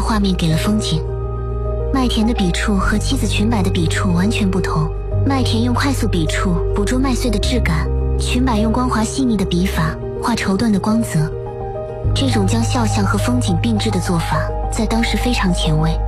画面给了风景。麦田的笔触和妻子裙摆的笔触完全不同，麦田用快速笔触捕捉麦穗的质感，裙摆用光滑细腻的笔法画绸缎的光泽。这种将肖像和风景并置的做法，在当时非常前卫。